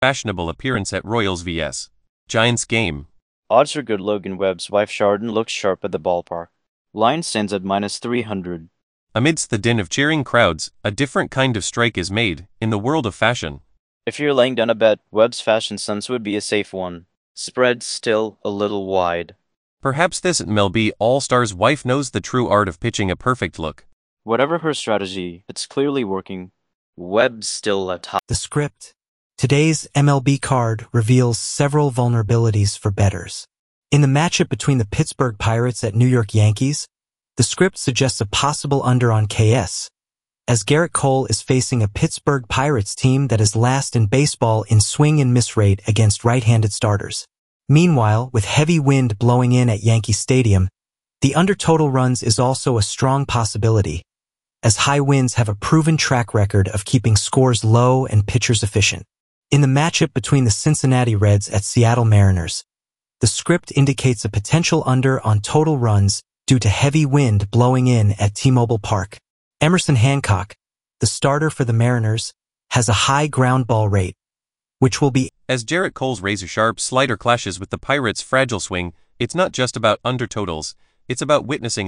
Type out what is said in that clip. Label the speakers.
Speaker 1: Fashionable appearance at Royals vs. Giants game.
Speaker 2: Odds are good. Logan Webb's wife Chardon looks sharp at the ballpark. Line stands at -300.
Speaker 1: Amidst the din of cheering crowds, a different kind of strike is made, in the world of fashion.
Speaker 2: If you're laying down a bet, Webb's fashion sense would be a safe one. Spread still a little wide.
Speaker 1: Perhaps this MLB All-Star's wife knows the true art of pitching a perfect look.
Speaker 2: Whatever her strategy, it's clearly working. Webb's still at top.
Speaker 3: The script. Today's MLB card reveals several vulnerabilities for bettors. In the matchup between the Pittsburgh Pirates at New York Yankees, the script suggests a possible under on KS, as Gerrit Cole is facing a Pittsburgh Pirates team that is last in baseball in swing and miss rate against right-handed starters. Meanwhile, with heavy wind blowing in at Yankee Stadium, the under total runs is also a strong possibility, as high winds have a proven track record of keeping scores low and pitchers efficient. In the matchup between the Cincinnati Reds at Seattle Mariners, the script indicates a potential under on total runs due to heavy wind blowing in at T-Mobile Park. Emerson Hancock, the starter for the Mariners, has a high ground ball rate, which will be.
Speaker 1: As Gerrit Cole's razor-sharp slider clashes with the Pirates' fragile swing, it's not just about under totals, it's about witnessing